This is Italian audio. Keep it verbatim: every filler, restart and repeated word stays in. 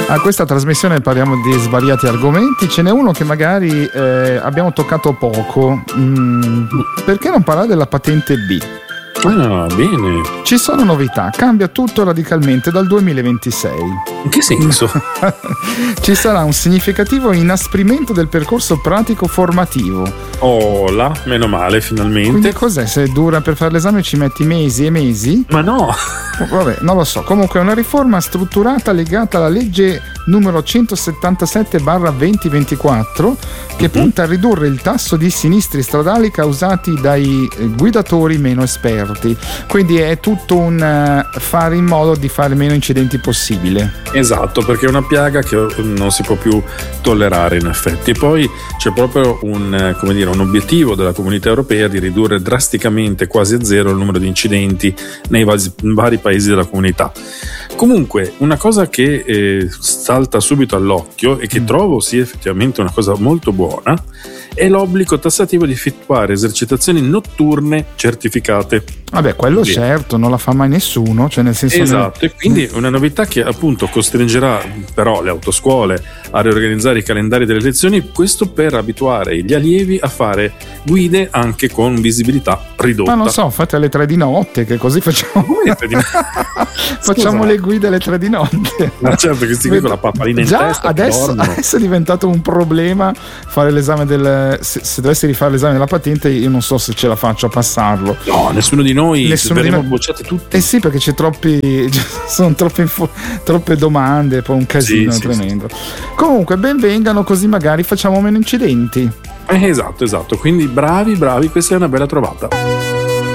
A questa trasmissione parliamo di svariati argomenti, ce n'è uno che magari eh, abbiamo toccato poco. Mm, perché non parlare della patente B? Ah, bene. Ci sono novità, cambia tutto radicalmente dal duemilaventisei. In che senso? Ci sarà un significativo inasprimento del percorso pratico formativo. Oh là, meno male, finalmente. Quindi cos'è? Se dura per fare l'esame ci metti mesi e mesi? Ma no! Vabbè, non lo so. Comunque è una riforma strutturata legata alla legge numero centosettantasette barra duemilaventiquattro che uh-huh. punta a ridurre il tasso di sinistri stradali causati dai guidatori meno esperti. Quindi è tutto un uh, fare in modo di fare meno incidenti possibile. Esatto, perché è una piaga che non si può più tollerare in effetti. E poi c'è proprio un, come dire, un obiettivo della Comunità Europea di ridurre drasticamente, quasi a zero, il numero di incidenti nei vari, vari paesi della comunità. Comunque, una cosa che eh, salta subito all'occhio e che trovo sia effettivamente una cosa molto buona è l'obbligo tassativo di effettuare esercitazioni notturne certificate. Vabbè, quello sì. Certo, non la fa mai nessuno, cioè nel senso esatto, nel... e quindi è una novità che appunto costringerà però le autoscuole a riorganizzare i calendari delle lezioni, questo per abituare gli allievi a fare guide anche con visibilità ridotta. Ma non so, fate alle tre di notte, che così facciamo facciamo le guide alle tre di notte. Ma certo che sti qui con la pappalina in già testa adesso, adesso è diventato un problema fare l'esame del se, se dovessi rifare l'esame della patente, io non so se ce la faccio a passarlo. No, nessuno di noi, nessuno verremo di noi bocciati tutti. Eh sì, perché c'è troppi sono troppe, info, troppe domande, poi un casino sì, tremendo. Sì, sì. Comunque ben vengano, così magari facciamo meno incidenti. Eh, esatto, esatto. Quindi bravi, bravi, questa è una bella trovata.